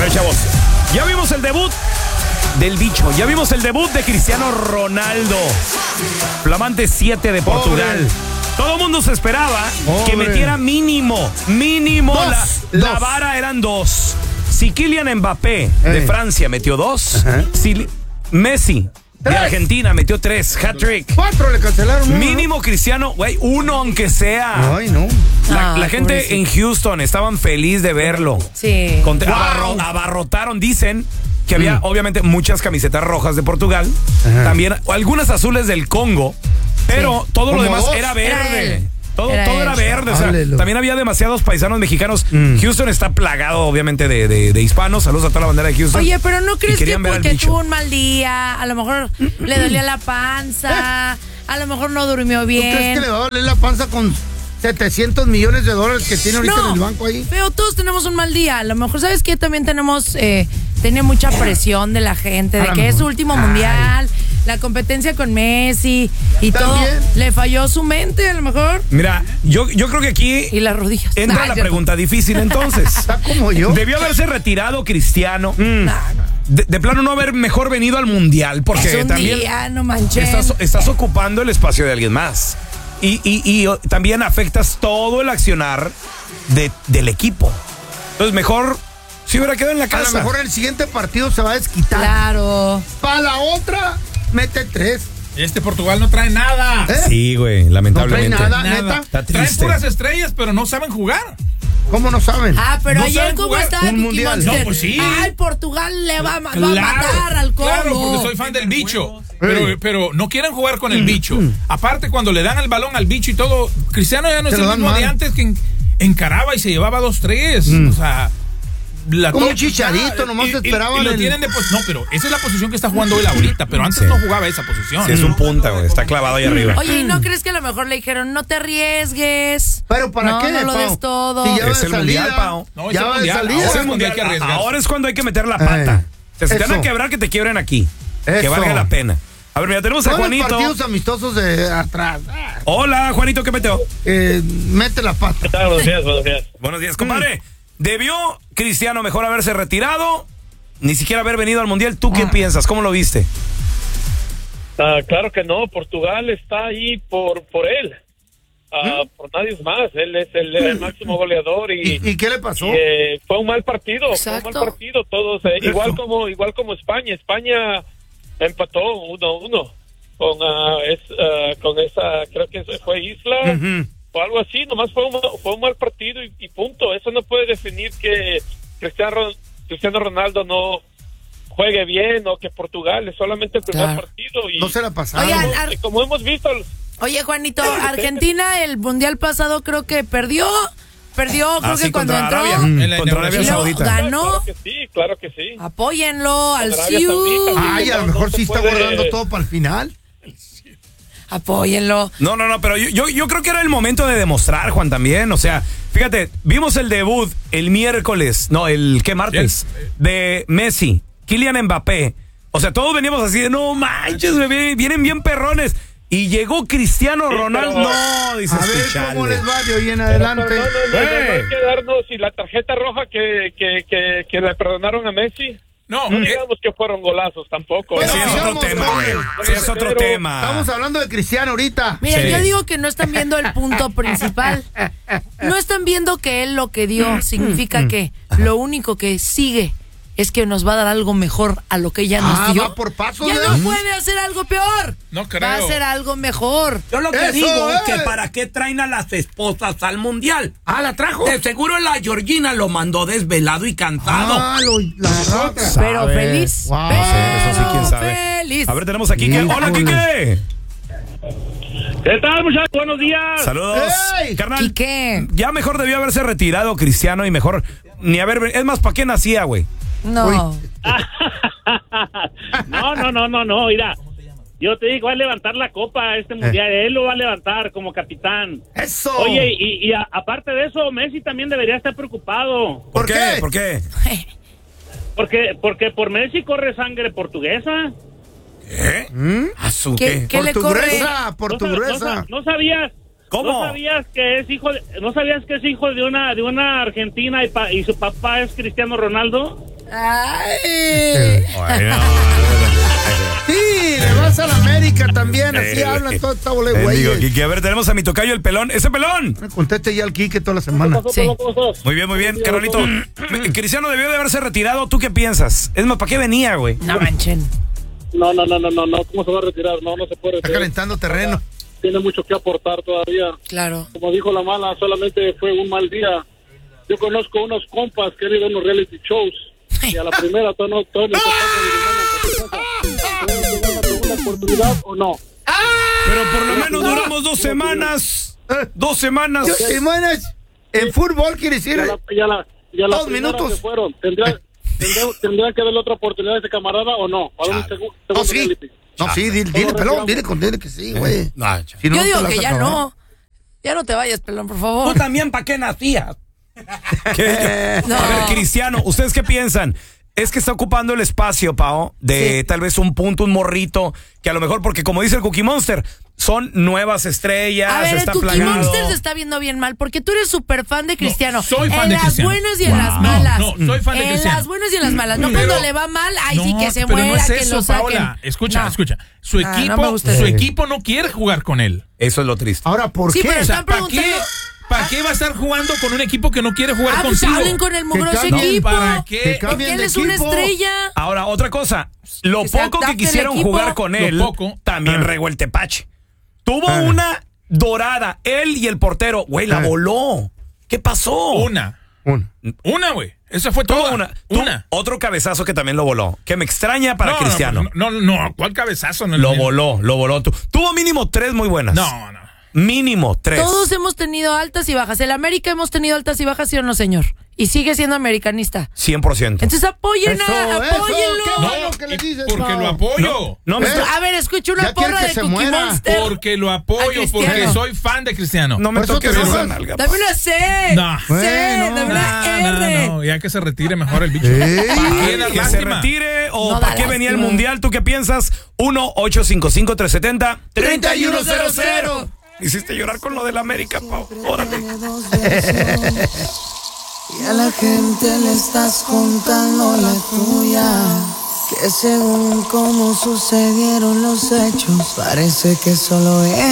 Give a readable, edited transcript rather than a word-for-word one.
Bueno, chavos, ya vimos el debut del bicho. Ya vimos el debut de Cristiano Ronaldo. Flamante 7 de Portugal. Todo el mundo se esperaba que metiera mínimo. La vara eran 2. Si Kylian Mbappé de Francia metió 2, si Messi de Argentina metió 3, hat-trick. 4 le cancelaron. Mínimo Cristiano, güey, 1 aunque sea. Ay, no. La gente en Houston estaban feliz de verlo. Sí. Abarrotaron, dicen que había obviamente muchas camisetas rojas de Portugal, también algunas azules del Congo, pero todo lo demás era verde. Todo era verde, o sea, también había demasiados paisanos mexicanos. Houston está plagado, obviamente, de hispanos. Saludos a toda la bandera de Houston. Oye, pero ¿no crees que porque tuvo un mal día, a lo mejor le dolía la panza, a lo mejor no durmió bien? ¿Tú crees que le va a doler la panza con $700 millones que tiene ahorita en el banco ahí? Pero todos tenemos un mal día. A lo mejor, ¿sabes qué? También tiene mucha presión de la gente, de que es su último mundial, la competencia con Messi y todo. Le falló su mente, a lo mejor. Mira, yo creo que aquí y las rodillas. entra la pregunta difícil, entonces. Está como yo. Debió haberse retirado Cristiano. De plano no haber mejor venido al mundial, porque también no manches. Estás ocupando el espacio de alguien más. Y también afectas todo el accionar del equipo. Entonces mejor si hubiera quedado en la casa. A lo mejor el siguiente partido se va a desquitar. Claro. Para la otra, mete 3. Portugal no trae nada. Sí, güey, lamentablemente. No trae nada, neta. Está triste. Traen puras estrellas, pero no saben jugar. ¿Cómo no saben? Pero no ayer cómo estaba un mundial. No, pues sí. Ay, Portugal le va a matar al Congo. Claro, porque soy fan del bicho. Pero no quieren jugar con el bicho. Aparte, cuando le dan el balón al bicho y todo, Cristiano ya no es el mismo de antes, que encaraba y se llevaba 2-3. O sea, como un Chicharito, nomás esperaban. No, pero esa es la posición que está jugando él ahorita, pero antes no jugaba esa posición. Sí, es un punta, güey, está clavado ahí arriba. Oye, ¿y no crees que a lo mejor le dijeron, no te arriesgues? ¿Pero para qué? No lo des todo. Si ya es el mundial, Pau. No, ya va de salida. Es el mundial que arriesgar. Ahora es cuando hay que meter la pata. Si te van a quebrar, que te quiebren aquí. Que valga la pena. A ver, mira, tenemos a Juanito. Los partidos amistosos de atrás. Hola, Juanito, ¿qué metió? Mete la pata. ¿Qué tal? Buenos días. Buenos días, compadre. ¿Debió Cristiano mejor haberse retirado? Ni siquiera haber venido al Mundial. ¿Tú qué piensas? ¿Cómo lo viste? Claro que no. Portugal está ahí por él. Por nadie más. Él es el máximo goleador. ¿Y qué le pasó? Fue un mal partido. Exacto. Fue un mal partido. Todos, igual como España. España empató 1-1 con esa, creo que fue Isla. O algo así, nomás fue un mal partido y punto. Eso no puede definir que Cristiano Ronaldo no juegue bien o que Portugal es solamente el primer partido. Y no se la pasaron. Oigan, como hemos visto. Oye, Juanito, Argentina el mundial pasado creo que perdió creo que cuando entró Arabia, contra Arabia Saudita. Ganó. Claro que sí. Apóyenlo al Arabia Siu. Saudita. Ay, a lo mejor sí está guardando todo para el final. Apóyenlo. No, pero yo creo que era el momento de demostrar, Juan, también. O sea, fíjate, vimos el debut el martes, de Messi, Kylian Mbappé. O sea, todos veníamos así de, no manches, vienen bien perrones. Y llegó Cristiano Ronaldo. No, dices, a ver cómo les va de hoy en adelante. No hay que darnos y la tarjeta roja que le perdonaron a Messi. No digamos que fueron golazos tampoco. Pues sí, es otro tema, güey. Sí, es otro tema. Estamos hablando de Cristiano ahorita. Mira, yo digo que no están viendo el punto principal. No están viendo que él lo que dio significa que lo único que sigue es que nos va a dar algo mejor a lo que ya nos dio. Va por pasos, ya no puede hacer algo peor. No creo. Va a hacer algo mejor. Yo lo que digo es que para qué traen a las esposas al mundial. ¿La trajo? De seguro la Georgina lo mandó desvelado y cansado. Pero feliz. Wow. Eso sí, quién sabe. Feliz. A ver, tenemos a Quique. Hola, Quique. ¿Qué tal, muchachos? Buenos días. Saludos. ¡Ey! Carnal, Quique. ya mejor debió haberse retirado Cristiano y mejor ni haber... Es más, ¿para qué nacía, güey? No. No, mira. Yo te digo, va a levantar la copa a este mundial. Él lo va a levantar como capitán. ¡Eso! Oye, y aparte de eso, Messi también debería estar preocupado. ¿Por qué? ¿Por qué? Porque por Messi corre sangre portuguesa. ¿Qué? ¿Qué le corre? Portuguesa. ¿No sabías? ¿Cómo? ¿No sabías que es hijo de una argentina y su papá es Cristiano Ronaldo? Ay. Sí, le vas a la América también, así hablan todo esta bola de güeyes. A ver, tenemos a mi tocayo el pelón. ¡Ese pelón! Conteste ya al Quique toda la semana. Sí. Muy bien, Carolito. Cristiano debió de haberse retirado. ¿Tú qué piensas? Es más, ¿para qué venía, güey? No manchen. No, ¿cómo se va a retirar? No se puede retirar. Está calentando terreno. Tiene mucho que aportar todavía. Claro. Como dijo la mala, solamente fue un mal día. Yo conozco unos compas que han ido a unos reality shows y a la primera todo no una oportunidad o no. Pero por lo menos duramos 2 semanas. 2 semanas. 2 semanas en fútbol, quiere decir. Ya la 2 minutos. Se fueron. ¿Tendrían que darle otra oportunidad a ese camarada o no? Para un segundo sí. reality. No, sí, dile, pelón, dile que sí, güey. Si yo digo que ya no. Ya no te vayas, pelón, por favor. Tú también, ¿para qué nacías? No. A ver, Cristiano, ¿ustedes qué piensan? Es que está ocupando el espacio, Pao, de tal vez un punto, un morrito, que a lo mejor, porque como dice el Cookie Monster, son nuevas estrellas, a ver, está el Cookie plagado. Monster se está viendo bien mal, porque tú eres súper fan de Cristiano. No, soy fan de Cristiano. En las buenas y en las malas. No, soy fan de Cristiano. En las buenas y en las malas. No cuando le va mal, sí que se pero muera, no es que eso, lo saquen. Paola. Escucha. Su no me gusta eso. equipo no quiere jugar con él. Eso es lo triste. Ahora, ¿por Sí, qué? pero están ¿Para preguntando. qué va a estar jugando con un equipo que no quiere jugar Pues contigo? hablen con el mugroso cambien, equipo. ¿para qué? Que Porque cambien él de es una equipo. estrella. Ahora, otra cosa. Lo Que se poco que adapte el quisieron equipo. jugar con él, Lo poco. también regó el tepache. Tuvo una dorada, él y el portero. Güey, la voló. ¿Qué pasó? Una, güey. Esa fue toda. Una. Otro cabezazo que también lo voló. Que me extraña para Cristiano. No, ¿cuál cabezazo? No, Lo voló. Tuvo mínimo 3 muy buenas. No. Mínimo 3. Todos hemos tenido altas y bajas. El América hemos tenido altas y bajas, ¿sí o no, señor? Y sigue siendo americanista. 100%. Entonces apóyenlo. Qué No, bueno que le dices, porque Pao. lo apoyo. No me ¿Eh? A ver, escucha una Ya quiere porra que de se Cookie muera. Monster. Porque lo A apoyo, Cristiano. porque soy fan de Cristiano. No me Por eso toques te esa enojas. nalga. Dame una C. No. C, dame una R. No, ya que se retire mejor el bicho. ¿Para qué dar Que se lástima? retire o No para da qué venía el lástima. mundial. ¿Tú qué piensas? 1-855-370-3100. Hiciste llorar con lo del América, Pau. Órale. Y a la gente le estás contando la tuya, que según cómo sucedieron los hechos, parece que solo es